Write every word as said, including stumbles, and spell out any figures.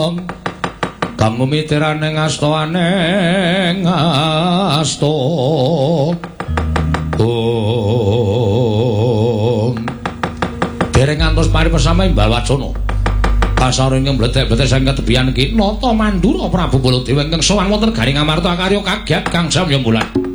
kang mitirane ngasta aneng ngasta om dereng ngantos paripesame Imbal Wacana kasaring mbledhek-mbledhek sang ketebian iki nata Mandura Prabu Baladewa ingkang sowan wonten Garing Amarta karya kagiat kang samya bulan